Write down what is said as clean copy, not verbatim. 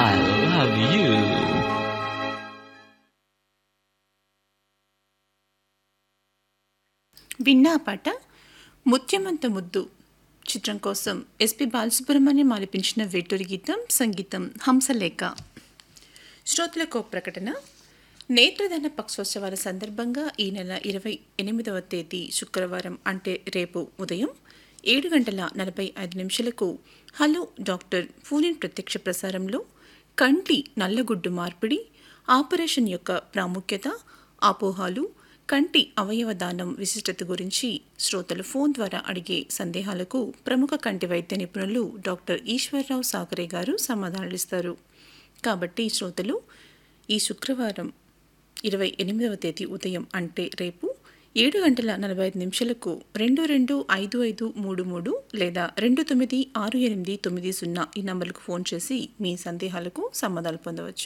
I love you. విన్నా పాట ముత్యమంత ముద్దు చిత్రం కోసం ఎస్పి బాలసుబ్రహ్మణ్యం ఆలపించిన వేటూరి గీతం, సంగీతం హంసలేఖ. శ్రోతలకు ఒక ప్రకటన. నేత్రదాన పక్షోత్సవాల సందర్భంగా ఈ నెల 28వ తేదీ శుక్రవారం అంటే రేపు ఉదయం 7:45 హలో డాక్టర్ ఫోన్ ప్రత్యక్ష ప్రసారంలో కంటి నల్లగుడ్డు మార్పిడి, ఆపరేషన్ యొక్క ప్రాముఖ్యత, అపోహాలు, కంటి అవయవ దానం విశిష్టత గురించి శ్రోతలు ఫోన్ ద్వారా అడిగే సందేహాలకు ప్రముఖ కంటి వైద్య నిపుణులు డాక్టర్ ఈశ్వర్రావు సాగరే గారు సమాధానాలిస్తారు. కాబట్టి శ్రోతలు ఈ శుక్రవారం 28వ తేదీ ఉదయం అంటే రేపు 7:45 225533 లేదా 296890 ఈ నంబర్లకు ఫోన్ చేసి మీ సందేహాలకు సమాధానాలు పొందవచ్చు.